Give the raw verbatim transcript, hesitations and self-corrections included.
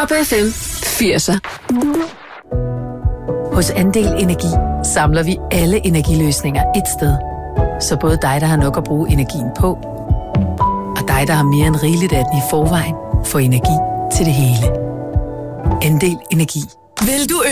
Top F M firser. Hos Andel Energi samler vi alle energiløsninger et sted. Så både dig, der har nok at bruge energien på, og dig, der har mere end rigeligt af den i forvejen, får energi til det hele. Andel Energi. Vil du